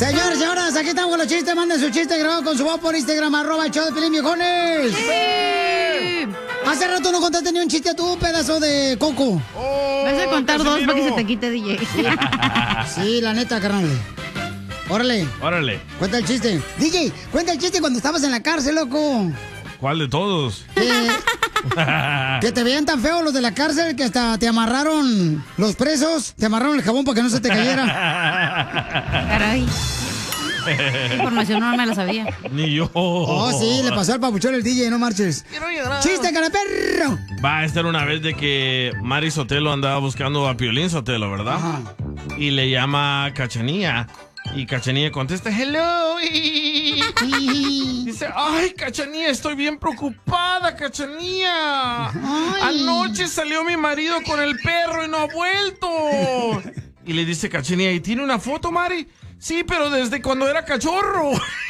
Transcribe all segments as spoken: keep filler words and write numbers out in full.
Señores, señoras, aquí estamos con los chistes. Manden su chiste grabado con su voz por Instagram, arroba el show de Piolín, viejones. ¡Sí! Hace rato no contaste ni un chiste tú, pedazo de coco. Oh, vas a contar dos para que se te quite, D J. Sí, la neta, carnal. Órale. Órale. Cuenta el chiste. D J, cuenta el chiste cuando estabas en la cárcel, loco. ¿Cuál de todos? Que, que te veían tan feos los de la cárcel que hasta te amarraron los presos, te amarraron el jabón para que no se te cayera. Caray. Esa información no me la sabía. Ni yo. Oh, sí, le pasó al papuchón el D J, no marches. ¡Chiste, cara perro! Va, esta era una vez de que Mari Sotelo andaba buscando a Piolín Sotelo, ¿verdad? Ajá. Y le llama Cachanía. Y Cachanía contesta, hello. Dice, ay, Cachanía, estoy bien preocupada, Cachanía. Ay. Anoche salió mi marido con el perro y no ha vuelto. Y le dice Cachanía, ¿y tiene una foto, Mari? Sí, pero desde cuando era cachorro.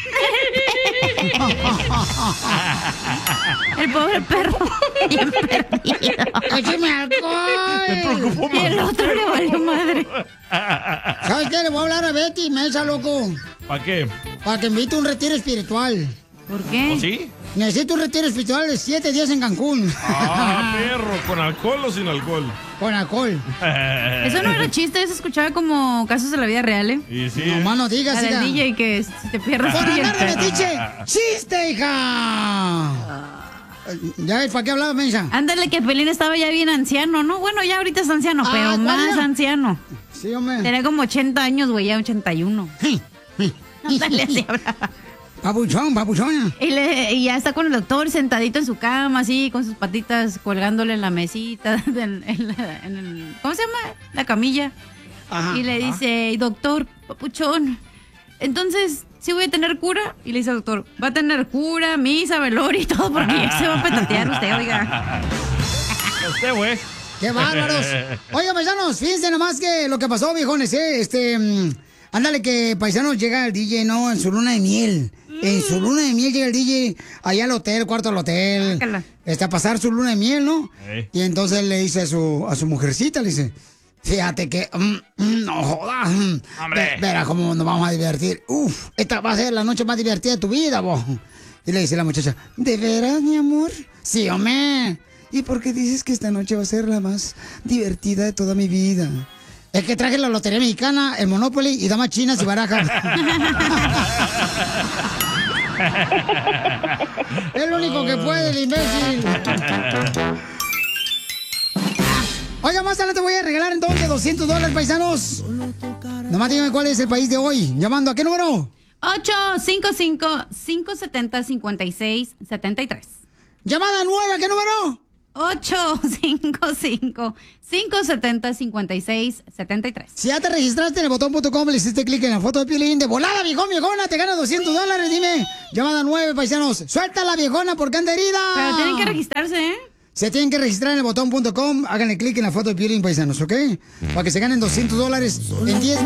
El pobre perro. Bien perdido. ¡Écheme alcohol! Me preocupó más. Y el otro le valió madre. ¿Sabes qué? Le voy a hablar a Betty Mesa, loco. ¿Para qué? Para que invite un retiro espiritual. ¿Por qué? ¿O sí? Necesito un retiro espiritual de siete días en Cancún. Ah, perro, ¿con alcohol o sin alcohol? Con alcohol. Eso no era chiste, eso escuchaba como casos de la vida real, ¿eh? Y sí. No más no digas, La del hija. D J que si te pierdes. ¡Por andar de metiche! ¡Chiste, hija! Ya ves, ¿para qué hablaba, mensa? Ándale, que Pelín estaba ya bien anciano, ¿no? Bueno, ya ahorita es anciano, Ah, pero más ¿cuál? anciano. Sí, hombre. Tenía como ochenta años, güey, ya ochenta y uno. Ándale, así hablaba. Papuchón, papuchón. Y, le, y ya está con el doctor sentadito en su cama, así, con sus patitas colgándole en la mesita, del- en, la- en el, ¿cómo se llama? La camilla. Ajá. Y le dice, doctor, papuchón, entonces, ¿sí voy a tener cura? Y le dice al doctor, va a tener cura, misa, velorio y todo, porque ya se va a petatear usted, oiga. Usted, güey. ¡Qué bárbaros! Oiga, paisanos, fíjense nomás que lo que pasó, viejones, ¿eh? Este, mm, ándale que paisanos llega el D J, ¿no? En su luna de miel. En su luna de miel llega el D J allá al hotel, cuarto al hotel. Sácala. Está a pasar su luna de miel, ¿no? Ey. Y entonces le dice a su, a su mujercita, le dice, fíjate que, mm, mm, no jodas. mm, Hombre. ve- Verá cómo nos vamos a divertir. Uf, esta va a ser la noche más divertida de tu vida, vos. Y le dice la muchacha, ¿de veras, mi amor? Sí, hombre. ¿Y por qué dices que esta noche va a ser la más divertida de toda mi vida? Es que traje la lotería mexicana, el Monopoly y damas chinas y barajas. Es lo único que puede el imbécil. Oiga, más adelante voy a regalar entonces doscientos dólares, paisanos. Nomás díganme cuál es el país de hoy. ¿Llamando a qué número? ocho cinco cinco, cinco siete cero, cinco seis siete tres. Llamada nueve, ¿a qué número? ocho cinco cinco, cinco siete cero, cinco seis siete tres. Si ya te registraste en el botón punto com, le hiciste clic en la foto de Piolín, de volada, viejón, viejona, te ganas doscientos dólares, dime. Llamada nueve, paisanos. Suelta la viejona porque anda herida. Pero tienen que registrarse, ¿eh? Se tienen que registrar en el botón punto com, háganle clic en la foto de Piolín, paisanos, ¿ok? Para que se ganen doscientos dólares en diez